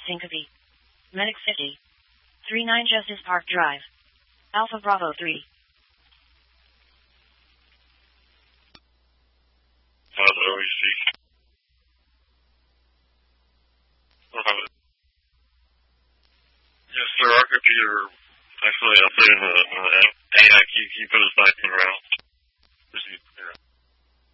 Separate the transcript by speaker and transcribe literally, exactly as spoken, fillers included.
Speaker 1: Syncope. Medic fifty. three nine Justice Park Drive. Alpha Bravo three.
Speaker 2: Uh, the O E C. Uh, yes, sir, our computer actually updated the uh, A I. Can you put us back in route? Just, yeah.